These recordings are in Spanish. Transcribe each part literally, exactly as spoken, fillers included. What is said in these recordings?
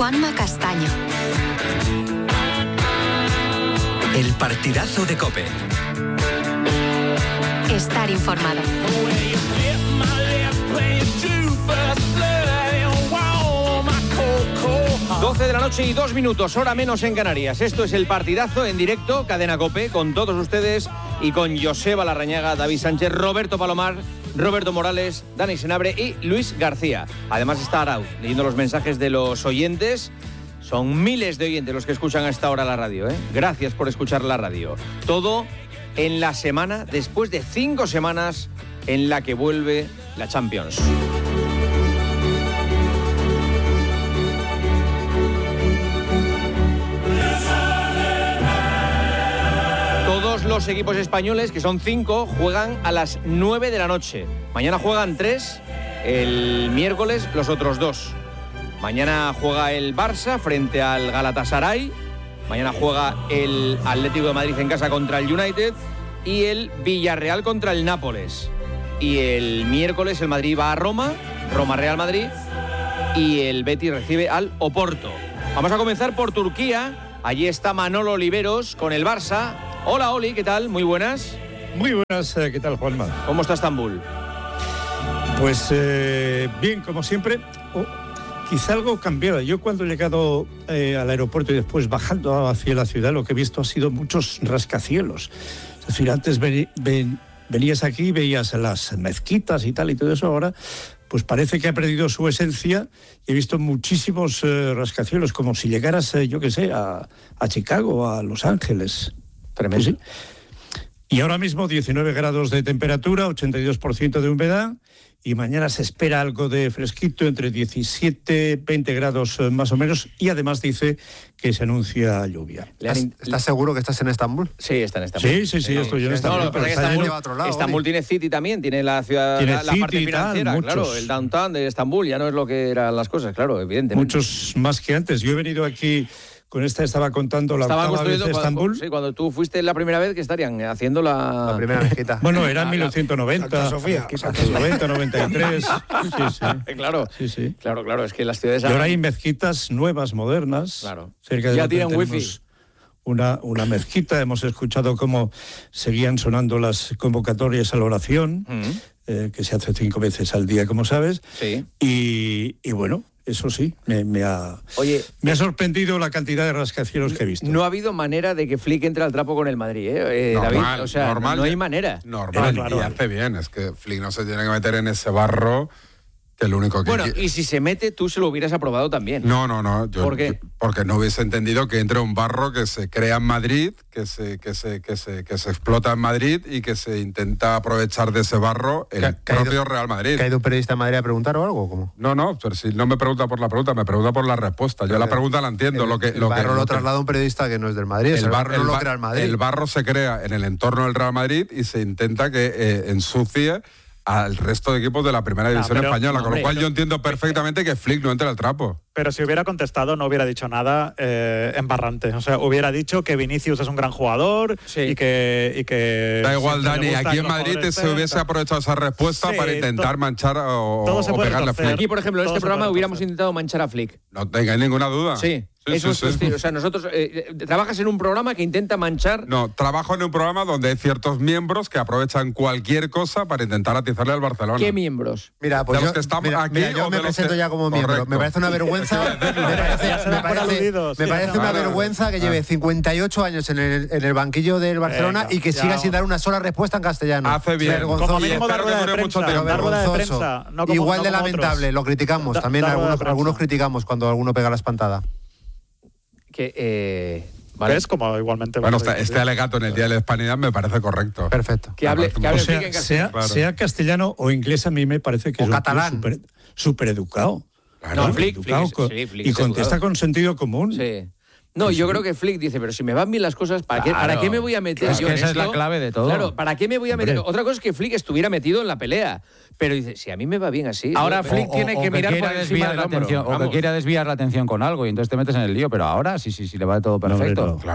Juanma Castaño. El partidazo de COPE. Estar informado. doce de la noche y dos minutos, hora menos en Canarias. Esto es el partidazo en directo, Cadena COPE, con todos ustedes y con Joseba Larrañaga, David Sánchez, Roberto Palomar, Roberto Morales, Dani Senabre y Luis García. Además está Arau, leyendo los mensajes de los oyentes. Son miles de oyentes los que escuchan a esta hora la radio, ¿eh? Gracias por escuchar la radio. Todo en la semana, después de cinco semanas en la que vuelve la Champions. Todos los equipos españoles, que son cinco, juegan a las nueve de la noche. Mañana juegan tres, el miércoles los otros dos. Mañana juega el Barça frente al Galatasaray. Mañana juega el Atlético de Madrid en casa contra el United. Y el Villarreal contra el Nápoles. Y el miércoles el Madrid va a Roma, Roma-Real Madrid. Y el Betis recibe al Oporto. Vamos a comenzar por Turquía. Allí está Manolo Oliveros con el Barça. Hola, Oli, ¿qué tal? Muy buenas. Muy buenas, ¿qué tal, Juanma? ¿Cómo está Estambul? Pues eh, bien, como siempre. Oh, quizá algo cambiado. Yo cuando he llegado eh, al aeropuerto y después bajando hacia la ciudad, lo que he visto ha sido muchos rascacielos. Es decir, antes ven, ven, venías aquí, veías las mezquitas y tal y todo eso. Ahora, pues parece que ha perdido su esencia. He visto muchísimos eh, rascacielos, como si llegaras, eh, yo qué sé, a, a Chicago, a Los Ángeles. Tremendo. Sí, sí. Y ahora mismo diecinueve grados de temperatura, ochenta y dos por ciento de humedad, y mañana se espera algo de fresquito, entre diecisiete, veinte grados más o menos, y además dice que se anuncia lluvia. ¿Estás, ¿Estás seguro que estás en Estambul? Sí, está en Estambul. Sí, sí, sí, sí, estoy en Estambul. No, lo que pasa es que Estambul, a otro lado, Estambul tiene City también, tiene la ciudad, tiene la, la City parte financiera, tal, claro, muchos, el downtown de Estambul, ya no es lo que eran las cosas, claro, evidentemente. Muchos más que antes. Yo he venido aquí... Con esta estaba contando la Estaba octava vez de Estambul. Cuando, sí, cuando tú fuiste la primera vez, que estarían haciendo la... La primera mezquita. Bueno, era en mil novecientos noventa. Sofía. noventa, noventa y tres. Sí, sí. Claro, sí, sí. Claro, claro, es que las ciudades... Y ahora hay mezquitas nuevas, modernas. Claro. Cerca de ya tienen wifi. Una, una mezquita, hemos escuchado cómo seguían sonando las convocatorias a la oración, uh-huh. eh, que se hace cinco veces al día, como sabes. Sí. Y, y bueno... Eso sí, me, me, ha, Oye, me ha sorprendido la cantidad de rascacielos que he visto. No ha habido manera de que Flick entre al trapo con el Madrid, ¿eh, eh normal, David? O sea, normal, no hay manera. Normal, claro, y hace bien. Es que Flick no se tiene que meter en ese barro, que es lo único que... Bueno, quiere. Y si se mete, tú se lo hubieras aprobado también. No, no, no. Yo, ¿Por qué? Yo, porque no hubiese entendido que entre un barro que se crea en Madrid, que se, que se, que se, que se explota en Madrid y que se intenta aprovechar de ese barro el ¿Que, propio que ido, Real Madrid. ¿Que ha ido un periodista en Madrid a preguntar o algo? ¿Cómo? No, no, pero si no me pregunta por la pregunta, me pregunta por la respuesta. Yo pero la pregunta la entiendo. El, lo que, el lo barro que, lo, lo traslada un periodista que no es del Madrid. El, el barro barro el, no lo crea el Madrid. El barro se crea en el entorno del Real Madrid y se intenta que eh, ensucie al resto de equipos de la primera división no, pero, española, con hombre, lo cual pero, yo entiendo perfectamente que Flick no entre al trapo. Pero si hubiera contestado no hubiera dicho nada eh, embarrante. O sea, hubiera dicho que Vinicius es un gran jugador sí. y que... Y que da igual, Dani, aquí en Madrid se estén, hubiese aprovechado esa respuesta sí, para intentar to, manchar o, o pegarle a Flick. Aquí, por ejemplo, en este programa hubiéramos intentado manchar a Flick. No tengáis ninguna duda. Sí. Sí, Eso sí, es sí. O sea, nosotros... Eh, ¿Trabajas en un programa que intenta manchar...? No, trabajo en un programa donde hay ciertos miembros que aprovechan cualquier cosa para intentar atizarle al Barcelona. ¿Qué miembros? Mira, pues de yo, los que estamos mira, aquí mira, yo me presento que... ya como miembro. Correcto. Me parece una vergüenza... me parece, me parece, me parece una vergüenza que lleve cincuenta y ocho años en el, en el banquillo del Barcelona Venga, y que siga ya. sin dar una sola respuesta en castellano. Hace bien. Vergonzoso. Como mínimo dar rueda de prensa. Dar rueda de prensa. No como, Igual no de como lamentable, otros. lo criticamos. Da, También algunos, algunos criticamos cuando alguno pega la espantada. Que, eh, vale. ¿Ves? Como igualmente... Bueno, este, este alegato en el Día de la Hispanidad me parece correcto. Perfecto. Que hable, que hable o sea, sea, claro. sea castellano o inglés, a mí me parece que o es catalán. un súper super educado. Claro, no, Flick, Flick, con, sí, Flick y contesta educado. con sentido común. Sí. No, yo creo que Flick dice, pero si me van bien las cosas, ¿para, claro, qué, ¿para qué me voy a meter claro, yo es que en esa esto? es la clave de todo. Claro, ¿para qué me voy a meter? Hombre. Otra cosa es que Flick estuviera metido en la pelea. Pero dice, si a mí me va bien así... Ahora yo, Flick o, tiene o, que o mirar que por encima de la atención. O que quiera desviar la atención con algo y entonces te metes en el lío. Pero ahora sí, sí, sí, le va todo perfecto. No, no. Claro.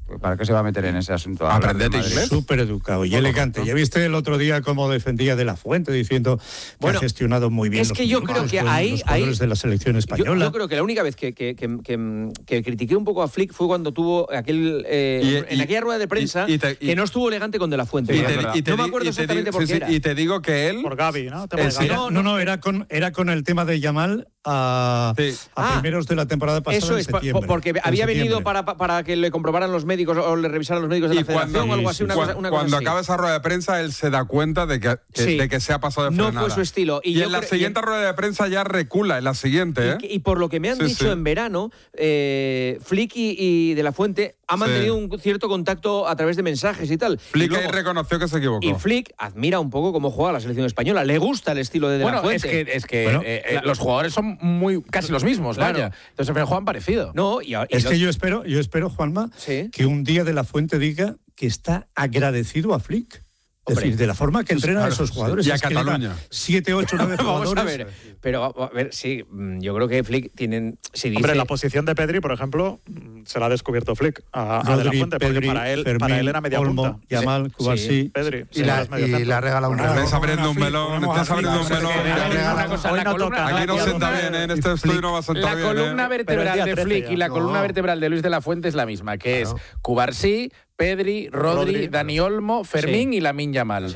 ¿Para qué se va a meter en ese asunto? Aprendete inglés. Súper educado y elegante. Ya viste el otro día cómo defendía De La Fuente, diciendo que bueno, ha gestionado muy bien. Es que yo creo que ahí, los ahí de la selección española. Yo, yo creo que la única vez que, que, que, que, que critiqué un poco a Flick fue cuando tuvo aquel eh, y, en y, aquella rueda de prensa y, y te, y, que no estuvo elegante con De La Fuente. Y te, y te, no me acuerdo exactamente por qué era. Y te digo que él por Gaby, ¿no? Eh, sí, no, no, no, era con era con el tema de Yamal a, sí. a ah, primeros de la temporada pasada. Eso es, septiembre, porque había venido para, para que le comprobaran los médicos o le revisaran los médicos de la federación cuando, o algo así. Una cuando cosa, una cuando cosa acaba así. esa rueda de prensa, él se da cuenta de que, que, sí. de que se ha pasado de frenada. No fue su estilo. Y, y en la siguiente y en... rueda de prensa ya recula, en la siguiente. ¿eh? Y, y por lo que me han sí, dicho sí. en verano, eh, Flick y, y De La Fuente han mantenido sí. un cierto contacto a través de mensajes y tal. Flick y luego, ahí reconoció que se equivocó. Y Flick admira un poco cómo juega la selección española. Le gusta el estilo de De bueno, La Fuente. Bueno, es que, es que bueno, eh, eh, los jugadores son muy casi los mismos, claro. Vaya. Entonces juegan parecido. No, y, y es lo... que yo espero, yo espero, Juanma, ¿sí? que un día De La Fuente diga que está agradecido a Flick. Es Hombre, decir, de la forma que entrena a esos jugadores. Y a es Cataluña. Siete, ocho, nueve jugadores. Vamos a ver. Pero, a ver, sí, yo creo que Flick tienen... Si dice... Hombre, la posición de Pedri, por ejemplo, se la ha descubierto Flick a, Rodri, a De La Fuente, Pedri, porque para él, Fermín, para él era media Olmo, punta. Yamal, Cubarsí. Sí, Pedri. Y, la, y la regala un Estás abriendo un melón, estás abriendo un melón. Aquí no sienta bien, en este estudio no va a sentar bien. La columna vertebral de Flick y la columna vertebral de Luis De La Fuente es la misma, que es Cubarsí, Pedri, Rodri, Rodri, Dani Olmo, Fermín sí. y Lamine Yamal. Sí.